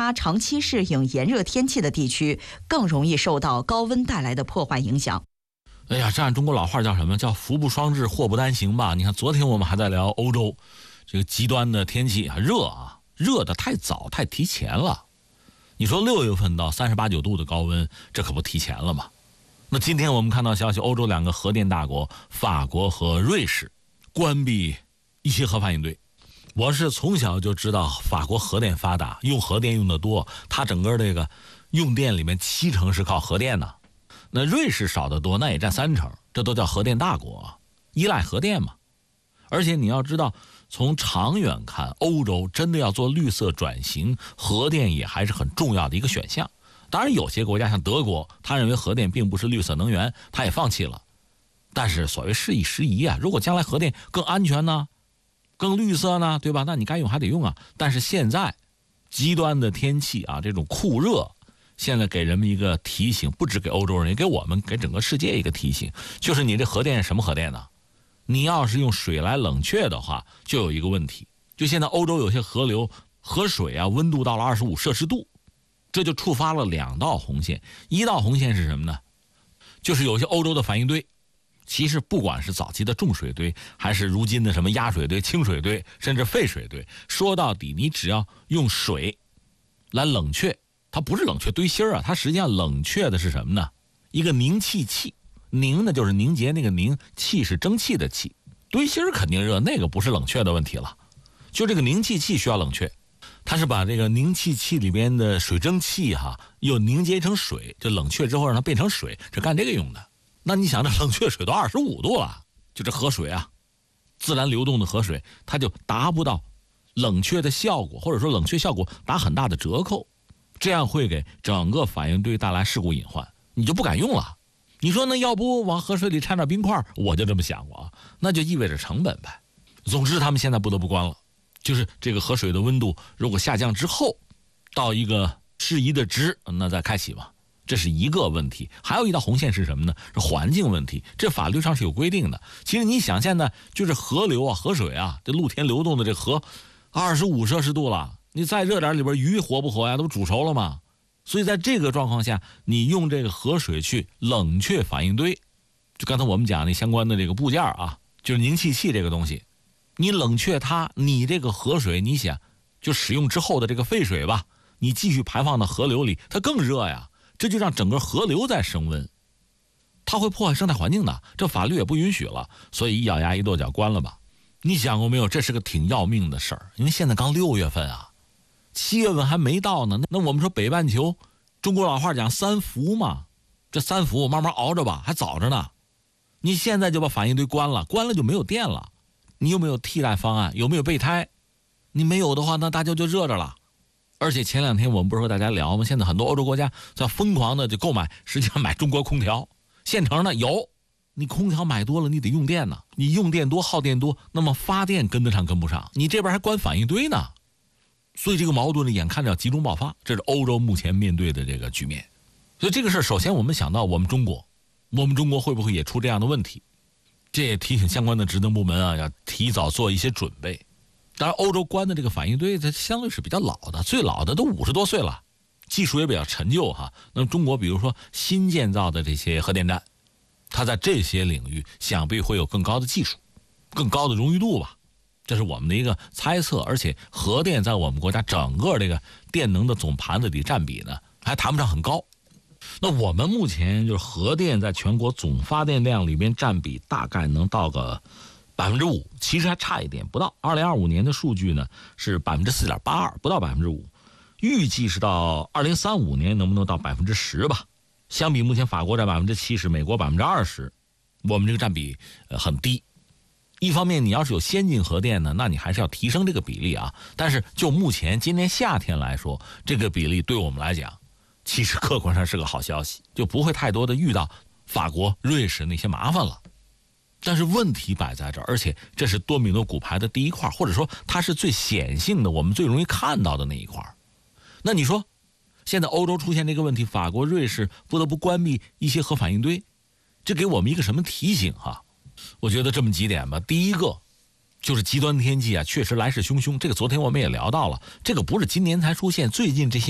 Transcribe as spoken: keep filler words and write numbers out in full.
它长期适应炎热天气的地区，更容易受到高温带来的破坏影响。 哎呀，这按中国老话叫什么？叫福不双至，祸不单行吧。你看昨天我们还在聊欧洲这个极端的天气啊，热啊，热的太早太提前了。你说六月份到三十八九度的高温，这可不提前了吗？那今天我们看到消息，欧洲两个核电大国法国和瑞士关闭一些核反应堆。我是从小就知道法国核电发达，用核电用的多，它整个这个用电里面七成是靠核电呢。那瑞士少得多，那也占三成，这都叫核电大国，依赖核电嘛。而且你要知道，从长远看，欧洲真的要做绿色转型，核电也还是很重要的一个选项。当然有些国家像德国，他认为核电并不是绿色能源，他也放弃了。但是所谓适宜时宜啊，如果将来核电更安全呢，更绿色呢，对吧？那你该用还得用啊。但是现在极端的天气啊，这种酷热，现在给人们一个提醒，不只给欧洲人，也给我们，给整个世界一个提醒，就是你这核电是什么核电呢？你要是用水来冷却的话，就有一个问题，就现在欧洲有些河流河水啊，温度到了二十五摄氏度，这就触发了两道红线。一道红线是什么呢？就是有些欧洲的反应堆，其实不管是早期的重水堆，还是如今的什么压水堆、清水堆，甚至废水堆，说到底，你只要用水来冷却，它不是冷却堆芯儿啊，它实际上冷却的是什么呢？一个凝气器，凝呢就是凝结那个凝，气是蒸汽的气，堆芯儿肯定热，那个不是冷却的问题了，就这个凝气器需要冷却，它是把这个凝气器里边的水蒸气哈、啊，又凝结成水，就冷却之后让它变成水，是干这个用的。那你想，这冷却水都二十五度了，就这河水啊，自然流动的河水，它就达不到冷却的效果，或者说冷却效果打很大的折扣，这样会给整个反应堆带来事故隐患，你就不敢用了。你说那要不往河水里掺点冰块，我就这么想过啊，那就意味着成本呗。总之他们现在不得不关了，就是这个河水的温度如果下降之后到一个适宜的值，那再开启嘛，这是一个问题。还有一道红线是什么呢？是环境问题，这法律上是有规定的。其实你想，现在就是河流啊，河水啊，这露天流动的这河二十五摄氏度了，你再热点里边鱼活不活呀？都煮熟了吗？所以在这个状况下，你用这个河水去冷却反应堆，就刚才我们讲的相关的这个部件啊，就是凝气器这个东西，你冷却它，你这个河水，你想就使用之后的这个废水吧，你继续排放到河流里，它更热呀，这就让整个河流在升温，它会破坏生态环境的，这法律也不允许了，所以一咬牙一跺脚关了吧。你想过没有，这是个挺要命的事儿，因为现在刚六月份啊，七月份还没到呢。那我们说北半球，中国老话讲三伏嘛，这三伏慢慢熬着吧，还早着呢。你现在就把反应堆关了，关了就没有电了，你有没有替代方案？有没有备胎？你没有的话，那大家就热着了。而且前两天我们不是和大家聊吗？现在很多欧洲国家在疯狂的就购买，实际上买中国空调，现成的有。你空调买多了，你得用电呢，你用电多耗电多，那么发电跟得上跟不上，你这边还关反应堆呢。所以这个矛盾呢，眼看着要集中爆发，这是欧洲目前面对的这个局面。所以这个事儿，首先我们想到我们中国，我们中国会不会也出这样的问题？这也提醒相关的职能部门啊，要提早做一些准备。当然，欧洲关的这个反应堆，它相对是比较老的，最老的都五十多岁了，技术也比较陈旧哈。那么中国比如说新建造的这些核电站，它在这些领域想必会有更高的技术，更高的荣誉度吧。这是我们的一个猜测，而且核电在我们国家整个这个电能的总盘子里占比呢，还谈不上很高。那我们目前就是核电在全国总发电量里边占比大概能到个百分之五，其实还差一点不到。二零二五年的数据呢是百分之四点八二，不到百分之五，预计是到二零三五年能不能到百分之十吧？相比目前法国占百分之七十，美国百分之二十，我们这个占比呃很低。一方面你要是有先进核电呢，那你还是要提升这个比例啊。但是就目前今年夏天来说，这个比例对我们来讲，其实客观上是个好消息，就不会太多的遇到法国、瑞士那些麻烦了。但是问题摆在这儿，而且这是多米诺骨牌的第一块，或者说它是最显性的，我们最容易看到的那一块。那你说现在欧洲出现这个问题，法国、瑞士不得不关闭一些核反应堆，这给我们一个什么提醒哈？我觉得这么几点吧。第一个就是极端天气啊，确实来势汹汹，这个昨天我们也聊到了，这个不是今年才出现，最近这些